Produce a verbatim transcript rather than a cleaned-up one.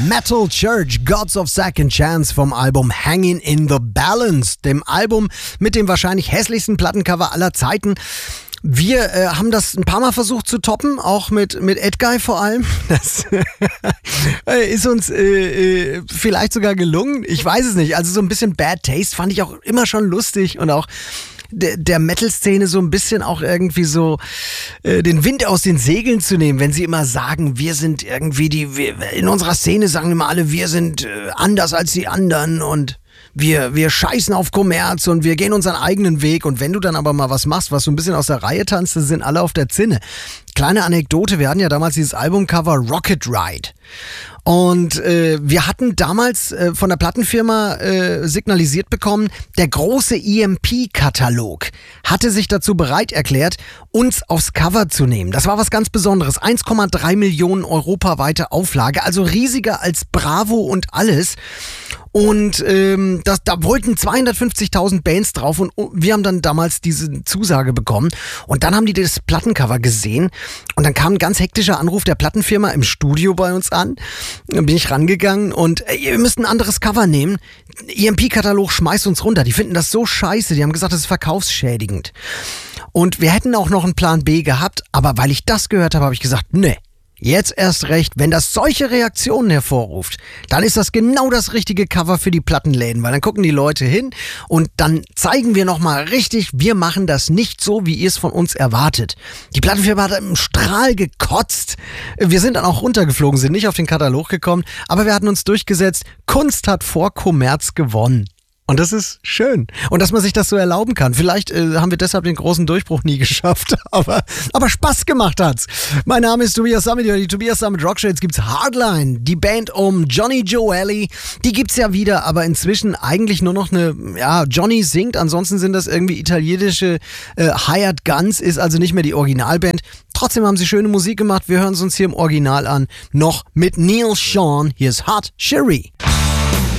Metal Church, Gods of Second Chance vom Album Hanging in the Balance, dem Album mit dem wahrscheinlich hässlichsten Plattencover aller Zeiten. Wir äh, haben das ein paar Mal versucht zu toppen, auch mit, mit Edguy vor allem. Das ist uns äh, äh, vielleicht sogar gelungen. Ich weiß es nicht. Also so ein bisschen Bad Taste fand ich auch immer schon lustig und auch der, der Metal-Szene so ein bisschen auch irgendwie so äh, den Wind aus den Segeln zu nehmen, wenn sie immer sagen, wir sind irgendwie die, wir, in unserer Szene sagen immer alle, wir sind äh, anders als die anderen und Wir, wir scheißen auf Kommerz und wir gehen unseren eigenen Weg. Und wenn du dann aber mal was machst, was so ein bisschen aus der Reihe tanzt, dann sind alle auf der Zinne. Kleine Anekdote, wir hatten ja damals dieses Albumcover Rocket Ride. Und äh, wir hatten damals äh, von der Plattenfirma äh, signalisiert bekommen, der große E M P-Katalog hatte sich dazu bereit erklärt, uns aufs Cover zu nehmen. Das war was ganz Besonderes. eins Komma drei Millionen europaweite Auflage, also riesiger als Bravo und alles. Und ähm, das, da wollten zweihundertfünfzigtausend Bands drauf und wir haben dann damals diese Zusage bekommen. Und dann haben die das Plattencover gesehen und dann kam ein ganz hektischer Anruf der Plattenfirma im Studio bei uns an. Dann bin ich rangegangen und ey, ihr müsst ein anderes Cover nehmen. E M P-Katalog schmeißt uns runter. Die finden das so scheiße. Die haben gesagt, das ist verkaufsschädigend. Und wir hätten auch noch einen Plan B gehabt, aber weil ich das gehört habe, habe ich gesagt, nee. Jetzt erst recht, wenn das solche Reaktionen hervorruft, dann ist das genau das richtige Cover für die Plattenläden, weil dann gucken die Leute hin und dann zeigen wir nochmal richtig, wir machen das nicht so, wie ihr es von uns erwartet. Die Plattenfirma hat im Strahl gekotzt. Wir sind dann auch runtergeflogen, sind nicht auf den Katalog gekommen, aber wir hatten uns durchgesetzt, Kunst hat vor Kommerz gewonnen. Und das ist schön. Und dass man sich das so erlauben kann. Vielleicht äh, haben wir deshalb den großen Durchbruch nie geschafft, aber, aber Spaß gemacht hat's. Mein Name ist Tobias Summit, die Tobias Summit Rockshow. Jetzt gibt's Hardline, die Band um Johnny Joeli. Die gibt's ja wieder, aber inzwischen eigentlich nur noch eine, ja, Johnny singt. Ansonsten sind das irgendwie italienische äh, Hired Guns, ist also nicht mehr die Originalband. Trotzdem haben sie schöne Musik gemacht. Wir hören es uns hier im Original an. Noch mit Neil Sean. Hier ist Hot Cherie.